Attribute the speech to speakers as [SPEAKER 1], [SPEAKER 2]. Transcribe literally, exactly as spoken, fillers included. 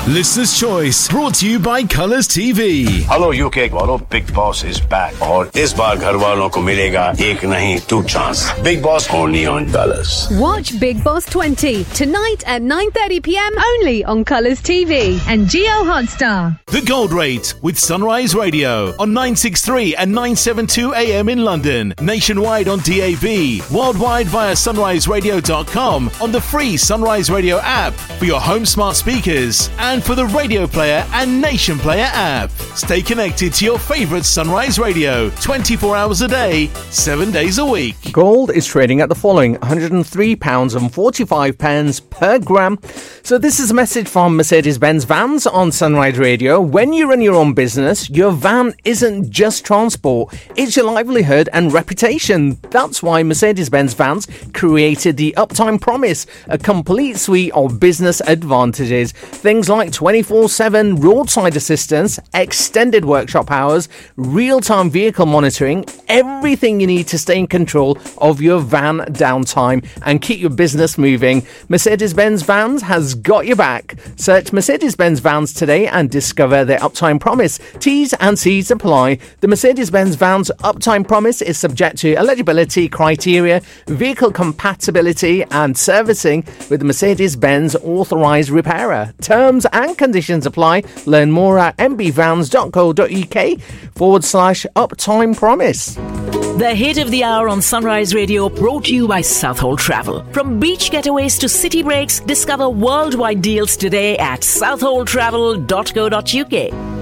[SPEAKER 1] Listener's Choice, brought to you by Colours T V.
[SPEAKER 2] Hello U K वालों, Big Boss is back और इस बार घर वालों को मिलेगा एक नहीं two chance. Big Boss only on Colours.
[SPEAKER 3] Watch Big Boss twenty tonight at nine thirty p m only on Colours T V and Geo Hotstar.
[SPEAKER 1] The Gold Rate with Sunrise Radio on nine sixty-three and nine seventy-two a m in London, nationwide on D A B, worldwide via sunrise radio dot com, on the free Sunrise Radio app for your home smart speakers and for the Radio Player and Nation Player app. Stay connected to your favourite Sunrise Radio twenty-four hours a day, seven days a week.
[SPEAKER 4] Gold is trading at the following one hundred three pounds forty-five per gram. So this is a message from Mercedes-Benz Vans on Sunrise Radio. When you run your own business, your van isn't just transport, it's your livelihood and reputation. That's why Mercedes-Benz Vans created the Uptime Promise, a complete suite of business advantages. Things like twenty-four seven roadside assistance, extended workshop hours, real-time vehicle monitoring, everything you need to stay in control of your van downtime and keep your business moving. Mercedes-Benz Vans has got your back. Search Mercedes-Benz Vans today and discover their Uptime Promise. T's and C's apply. The Mercedes-Benz Vans Uptime Promise is subject to eligibility criteria, vehicle compatibility and servicing with the Mercedes-Benz authorised repairer. Terms and conditions apply. Learn more at mbvans.co.uk forward slash Uptime Promise.
[SPEAKER 5] The hit of the hour on Sunrise Radio, brought to you by Southhold Travel. From beach getaways to city breaks, discover worldwide deals today at southhold travel dot co dot uk.